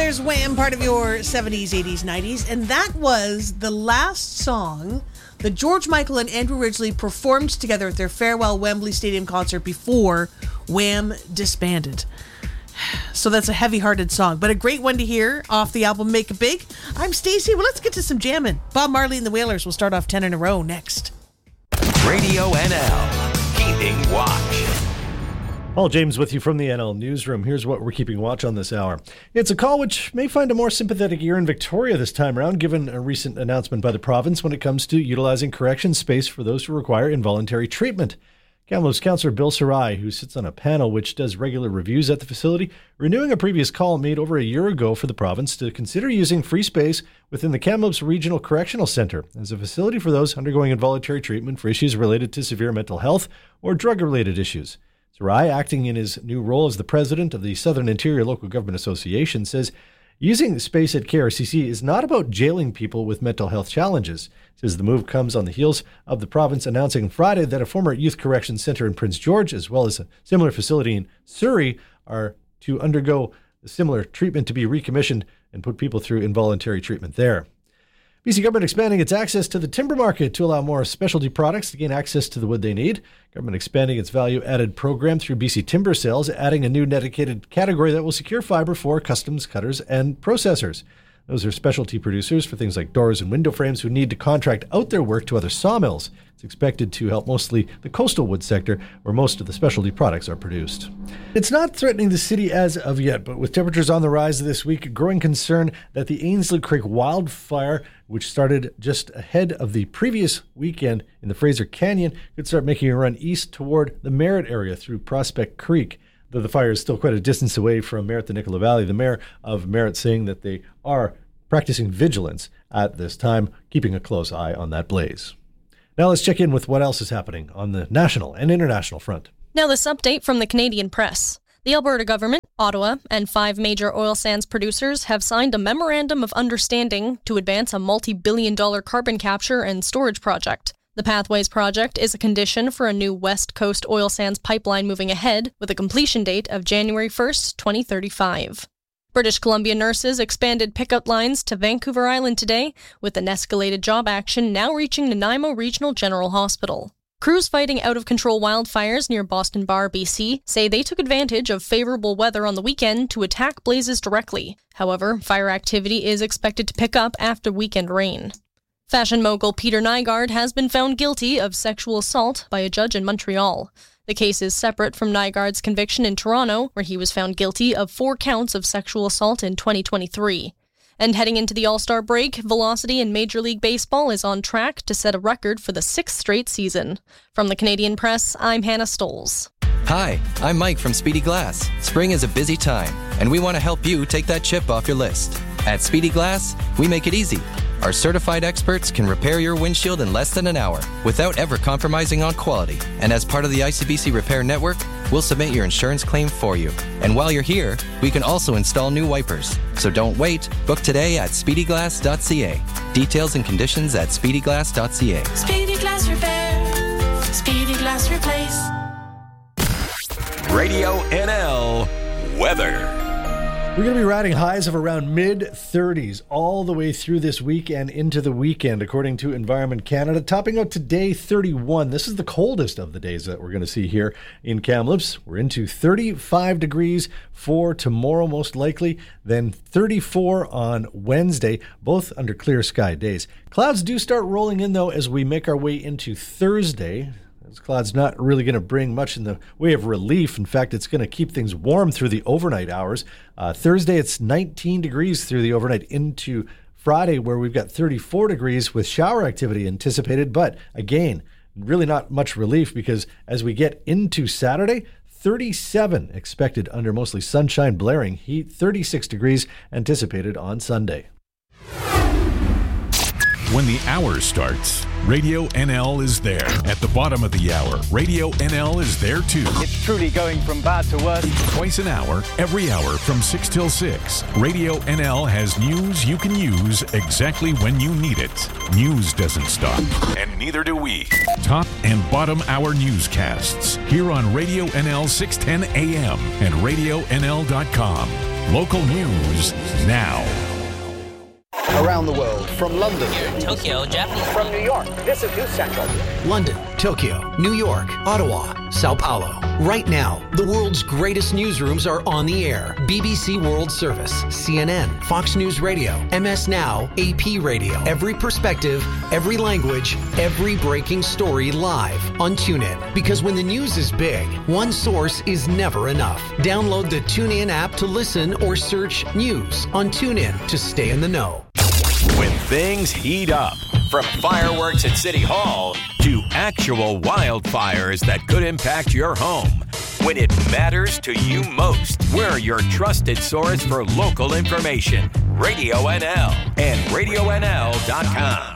there's Wham, part of your 70s, 80s, 90s. And that was the last song that George Michael and Andrew Ridgeley performed together at their farewell Wembley Stadium concert before Wham disbanded. So that's a heavy-hearted song, but a great one to hear off the album Make It Big. I'm Stacey. Well, let's get to some jamming. Bob Marley and the Wailers will start off 10 in a row next. Radio NL, keeping watch. Paul James with you from the NL Newsroom. Here's what we're keeping watch on this hour. It's a call which may find a more sympathetic ear in Victoria this time around, given a recent announcement by the province when it comes to utilizing correction space for those who require involuntary treatment. Kamloops Councillor Bill Sarai, who sits on a panel which does regular reviews at the facility, renewing a previous call made over a year ago for the province to consider using free space within the Kamloops Regional Correctional Centre as a facility for those undergoing involuntary treatment for issues related to severe mental health or drug-related issues. Sarai, acting in his new role as the president of the Southern Interior Local Government Association, says using space at KRCC is not about jailing people with mental health challenges. Says the move comes on the heels of the province announcing Friday that a former youth correction center in Prince George, as well as a similar facility in Surrey, are to undergo a similar treatment to be recommissioned and put people through involuntary treatment there. BC government expanding its access to the timber market to allow more specialty products to gain access to the wood they need. Government expanding its value-added program through BC Timber Sales, adding a new dedicated category that will secure fiber for customs cutters and processors. Those are specialty producers for things like doors and window frames who need to contract out their work to other sawmills. It's expected to help mostly the coastal wood sector, where most of the specialty products are produced. It's not threatening the city as of yet, but with temperatures on the rise this week, growing concern that the Ainslie Creek wildfire, which started just ahead of the previous weekend in the Fraser Canyon, could start making a run east toward the Merritt area through Prospect Creek. Though the fire is still quite a distance away from Merritt, the Nicola Valley, the mayor of Merritt saying that they are practicing vigilance at this time, keeping a close eye on that blaze. Now let's check in with what else is happening on the national and international front. Now this update from the Canadian Press. The Alberta government, Ottawa, and 5 major oil sands producers have signed a memorandum of understanding to advance a multi-billion-dollar carbon capture and storage project. The Pathways project is a condition for a new West Coast oil sands pipeline moving ahead, with a completion date of January 1st, 2035. British Columbia nurses expanded pickup lines to Vancouver Island today, with an escalated job action now reaching Nanaimo Regional General Hospital. Crews fighting out-of-control wildfires near Boston Bar, BC, say they took advantage of favorable weather on the weekend to attack blazes directly. However, fire activity is expected to pick up after weekend rain. Fashion mogul Peter Nygard has been found guilty of sexual assault by a judge in Montreal. The case is separate from Nygard's conviction in Toronto, where he was found guilty of 4 counts of sexual assault in 2023. And heading into the All-Star break, velocity in Major League Baseball is on track to set a record for the 6th straight season. From the Canadian Press, I'm Hannah Stoles. Hi, I'm Mike from Speedy Glass. Spring is a busy time, and we want to help you take that chip off your list. At Speedy Glass, we make it easy. Our certified experts can repair your windshield in less than an hour without ever compromising on quality. And as part of the ICBC Repair Network, we'll submit your insurance claim for you. And while you're here, we can also install new wipers. So don't wait. Book today at speedyglass.ca. Details and conditions at speedyglass.ca. Speedy Glass Repair. Speedy Glass Replace. Radio NL weather. We're going to be riding highs of around mid-30s all the way through this week and into the weekend, according to Environment Canada. Topping out today, 31. This is the coldest of the days that we're going to see here in Kamloops. We're into 35 degrees for tomorrow, most likely, then 34 on Wednesday, both under clear sky days. Clouds do start rolling in, though, as we make our way into Thursday. This cloud's not really going to bring much in the way of relief. In fact, it's going to keep things warm through the overnight hours. Thursday, it's 19 degrees through the overnight into Friday, where we've got 34 degrees with shower activity anticipated. But again, really not much relief, because as we get into Saturday, 37 expected under mostly sunshine, blaring heat, 36 degrees anticipated on Sunday. When the hour starts, Radio NL is there. At the bottom of the hour, Radio NL is there too. It's truly going from bad to worse. Twice an hour, every hour from 6 till 6. Radio NL has news you can use exactly when you need it. News doesn't stop, and neither do we. Top and bottom hour newscasts here on Radio NL 610 AM and RadioNL.com. Local news now. Around the world, from London, Tokyo, Japanese, from New York, this is News Central. London, Tokyo, New York, Ottawa, Sao Paulo. Right now, the world's greatest newsrooms are on the air. BBC World Service, CNN, Fox News Radio, MS Now, AP Radio. Every perspective, every language, every breaking story live on TuneIn. Because when the news is big, one source is never enough. Download the TuneIn app to listen or search news on TuneIn to stay in the know. When things heat up, from fireworks at City Hall to actual wildfires that could impact your home. When it matters to you most, we're your trusted source for local information. Radio NL and RadioNL.com.